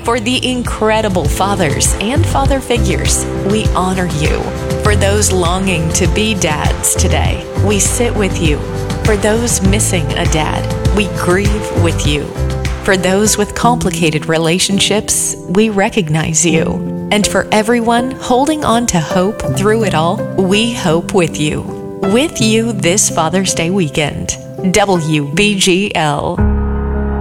For the incredible fathers and father figures, we honor you. For those longing to be dads today, we sit with you. For those missing a dad, we grieve with you. For those with complicated relationships, we recognize you. And for everyone holding on to hope through it all, we hope with you. With you this Father's Day weekend. WBGL.